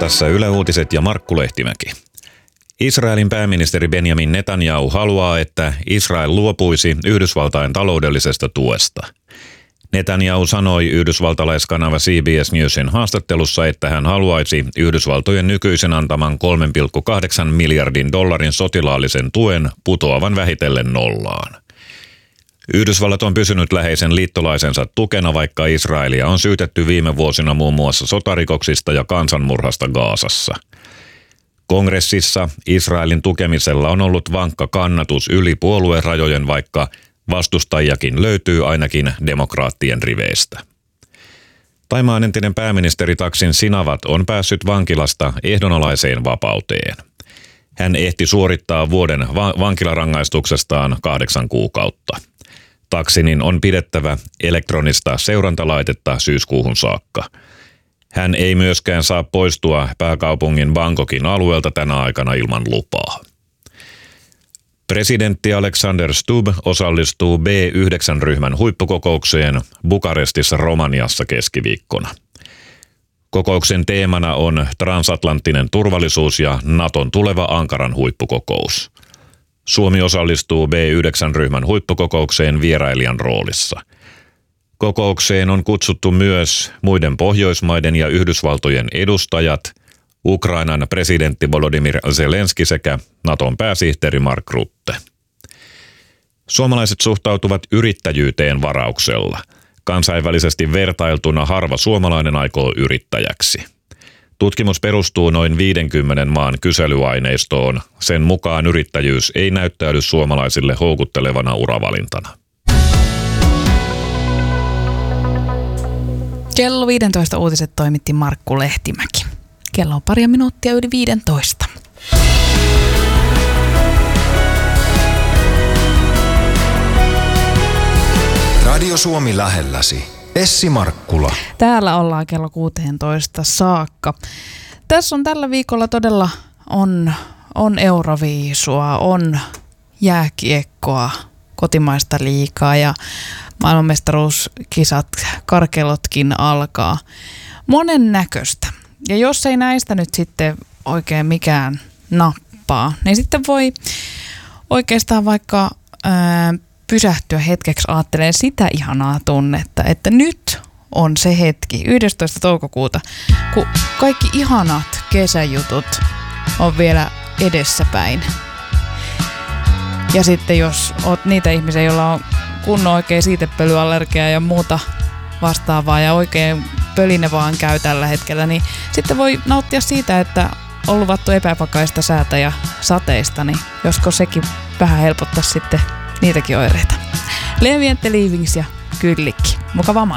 Tässä Yle Uutiset ja Markku Lehtimäki. Israelin pääministeri Benjamin Netanyahu haluaa, että Israel luopuisi Yhdysvaltain taloudellisesta tuesta. Netanyahu sanoi yhdysvaltalaiskanava CBS Newsin haastattelussa, että hän haluaisi Yhdysvaltojen nykyisen antaman $3,8 miljardin sotilaallisen tuen putoavan vähitellen nollaan. Yhdysvallat on pysynyt läheisen liittolaisensa tukena, vaikka Israelia on syytetty viime vuosina muun muassa sotarikoksista ja kansanmurhasta Gazassa. Kongressissa Israelin tukemisella on ollut vankka kannatus yli puoluerajojen, vaikka vastustajiakin löytyy ainakin demokraattien riveistä. Thaimaan entinen pääministeri Thaksin Shinawatra on päässyt vankilasta ehdonalaiseen vapauteen. Hän ehti suorittaa vuoden vankilarangaistuksestaan 8 kuukautta. Thaksinin on pidettävä elektronista seurantalaitetta syyskuuhun saakka. Hän ei myöskään saa poistua pääkaupungin Bangkokin alueelta tänä aikana ilman lupaa. Presidentti Alexander Stubb osallistuu B9-ryhmän huippukokoukseen Bukarestissa Romaniassa keskiviikkona. Kokouksen teemana on transatlanttinen turvallisuus ja Naton tuleva Ankaran huippukokous. Suomi osallistuu B9-ryhmän huippukokoukseen vierailijan roolissa. Kokoukseen on kutsuttu myös muiden Pohjoismaiden ja Yhdysvaltojen edustajat, Ukrainan presidentti Volodymyr Zelenski sekä Naton pääsihteeri Mark Rutte. Suomalaiset suhtautuvat yrittäjyyteen varauksella. Kansainvälisesti vertailtuna harva suomalainen aikoo yrittäjäksi. Tutkimus perustuu noin 50 maan kyselyaineistoon. Sen mukaan yrittäjyys ei näyttäydy suomalaisille houkuttelevana uravalintana. Kello 15 uutiset toimitti Markku Lehtimäki. Kello on pari minuuttia yli 15. Radio Suomi lähelläsi. Essi Markkula. Täällä ollaan kello 16 saakka. Tässä on tällä viikolla todella on Euroviisua, on jääkiekkoa, kotimaista liigaa ja maailmanmestaruuskisat, karkelotkin alkaa. Monen näköistä. Ja jos ei näistä nyt sitten oikein mikään nappaa, niin sitten voi oikeastaan vaikka pysähtyä hetkeksi ajattelemaan sitä ihanaa tunnetta, että nyt on se hetki, 11. toukokuuta, kun kaikki ihanat kesäjutut on vielä edessäpäin. Ja sitten jos oot niitä ihmisiä, joilla on kunnon oikein siitepölyallergia ja muuta vastaavaa ja oikein pöline vaan käy tällä hetkellä, niin sitten voi nauttia siitä, että on luvattu epävakaista säätä ja sateista, niin josko sekin vähän helpottaa sitten niitäkin oireita. Leviente Leavings ja Kyllikki. Mukavaa